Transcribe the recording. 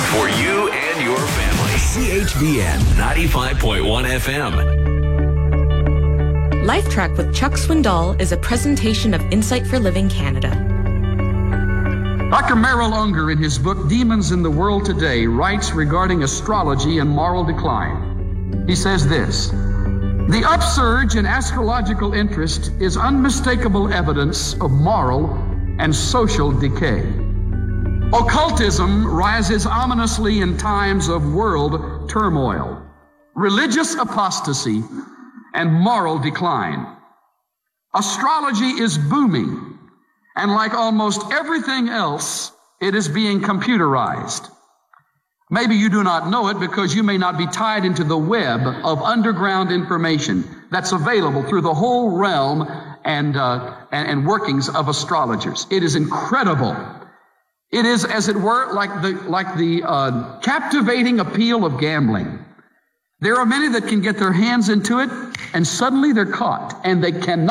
For you and your family. CHBN 95.1 FM. Life Track with Chuck Swindoll is a presentation of Insight for Living Canada. Dr. Merrill Unger, in his book Demons in the World Today, writes regarding astrology and moral decline. He says this: the upsurge in astrological interest is unmistakable evidence of moral and social decay. Occultism rises ominously in times of world turmoil, religious apostasy, and moral decline. Astrology is booming, and like almost everything else, it is being computerized. Maybe you do not know it because you may not be tied into the web of underground information that's available through the whole realm and workings of astrologers. It is incredible. It is, as it were, like the captivating appeal of gambling. There are many that can get their hands into it, and suddenly they're caught, and they cannot